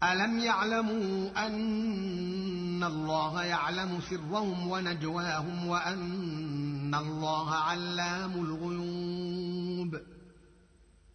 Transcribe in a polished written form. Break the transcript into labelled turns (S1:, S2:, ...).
S1: ألم يعلموا أن الله يعلم سرهم ونجواهم وأن الله علام الغيوب